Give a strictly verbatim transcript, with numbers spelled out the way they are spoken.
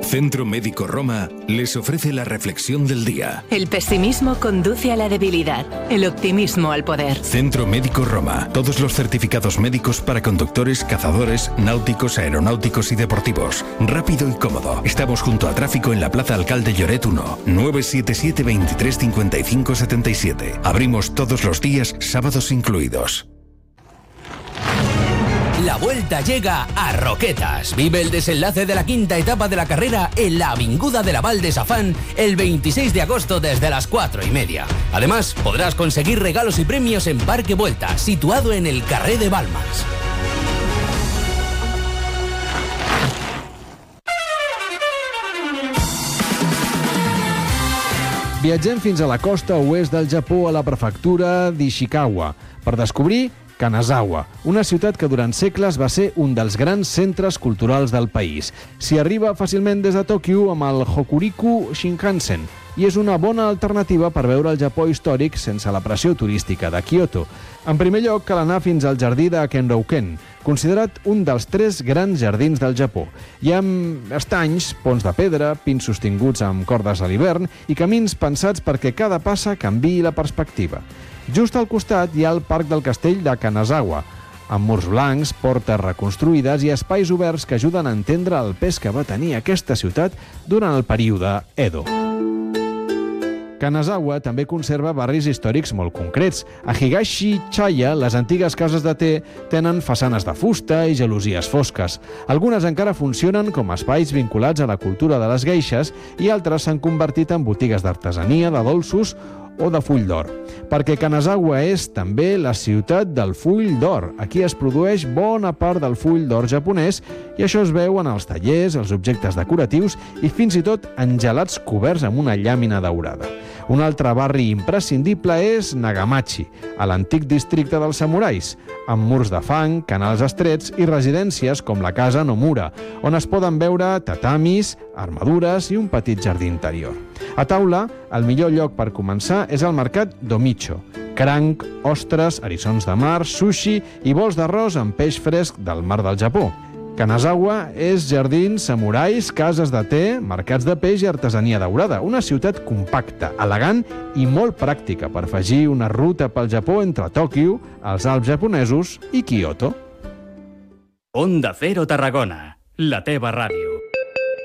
Centro Médico Roma les ofrece la reflexión del día. El pesimismo conduce a la debilidad, el optimismo al poder. Centro Médico Roma. Todos los certificados médicos para conductores, cazadores, náuticos, aeronáuticos y deportivos. Rápido y cómodo. Estamos junto a tráfico en la Plaza Alcalde Lloret uno. nueve siete siete, veintitrés cincuenta y cinco setenta y siete. Abrimos todos los días, sábados incluidos. La Vuelta llega a Roquetas. Vive el desenlace de la quinta etapa de la carrera en la Avinguda de la Val de Safán el veintiséis de agosto desde las cuatro y media. Además, podrás conseguir regalos y premios en Parque Vuelta, situado en el carrer de Balmas. Viatgem fins a la costa oest del Japó, a la prefectura d'Ishikawa, per descobrir Kanazawa, una ciutat que durant segles va ser un dels grans centres culturals del país. S'hi arriba fàcilment des de Tòquio amb el Hokuriku Shinkansen i és una bona alternativa per veure el Japó històric sense la pressió turística de Kyoto. En primer lloc, cal anar fins al jardí de Kenrōken, considerat un dels tres grans jardins del Japó. Hi ha estanys, ponts de pedra, pins sostinguts amb cordes a l'hivern i camins pensats perquè cada passa canviï la perspectiva. Just al costat hi ha el Parc del Castell de Kanazawa, amb murs blancs, portes reconstruïdes i espais oberts que ajuden a entendre el pes que va tenir aquesta ciutat durant el període Edo. Kanazawa també conserva barris històrics molt concrets. A Higashi-Chaya, les antigues cases de te tenen façanes de fusta i gelosies fosques. Algunes encara funcionen com espais vinculats a la cultura de les geixes i altres s'han convertit en botigues d'artesania, de dolços o de full d'or, perquè Kanazawa és també la ciutat del full d'or. Aquí es produeix bona part del full d'or japonès i això es veu en els tallers, els objectes decoratius i fins i tot en gelats coberts amb una llàmina daurada. Un altre barri imprescindible és Nagamachi, a l'antic districte dels samurais, amb murs de fang, canals estrets i residències com la casa Nomura, on es poden veure tatamis, armadures i un petit jardí interior. A taula, el millor lloc per començar és el mercat Domicho. Cranc, ostres, eriçons de mar, sushi i bols d'arròs amb peix fresc del mar del Japó. Kanazawa és jardins, samurais, cases de te, mercats de peix i artesania daurada. Una ciutat compacta, elegant i molt pràctica per afegir una ruta pel Japó entre Tòquio, els Alps japonesos i Kyoto. Onda Cero Tarragona, la teva ràdio.